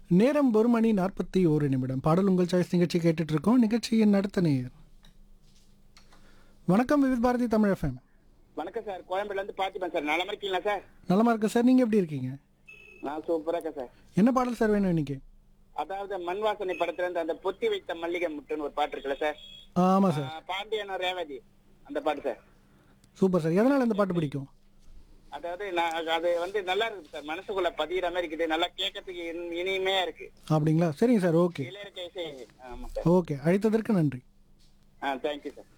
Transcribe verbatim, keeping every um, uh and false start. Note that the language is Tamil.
நேரம் ஒரு மணி நாற்பத்தி ஒரு நிமிடம். பாடல் உங்கள் சாய்ஸ் நிகழ்ச்சி கேட்டுட்டு இருக்கோம். நிகழ்ச்சியின் அடுத்த நேயர். வணக்கம் விவித் பாரதி தமிழ் எஃப்எம். வணக்கம் சார், கோயம்பேடுல இருந்து பார்த்திபன் சார். நலமா இருக்கீங்களா சார்? நலமா இருக்கு சார், நீங்க எப்படி இருக்கீங்க? நான் சூப்பரா இருக்கேன் சார். என்ன பாடல் சார் வேணும் இன்னைக்கு? அதாவது மண் வாசனை படத்துல இருந்து அந்த பொத்தி வைத்த மல்லிகை முட்டுன்னு ஒரு பாட்டு இருக்குல்ல சார், ஆமா சார். ஆஹ் பாண்டியனும் ரேவதி அந்த பாட்டு சார். Super sir. எதனால இந்த பாட்டு பிடிக்கும்? அதாவது நான் அது வந்து நல்லா இருக்கு சார், மனசுக்குள்ள பதிகிற மாதிரி இருக்குது, நல்லா கேட்கறதுக்கு இனி- இனிமையா இருக்கு. அப்படிங்களா? சரிங்க சார். ஓகே இளையராஜா இசை. ஆமா சார். ஓகே, அழைத்ததற்கு நன்றி. ஆ தேங்க்யூ சார்.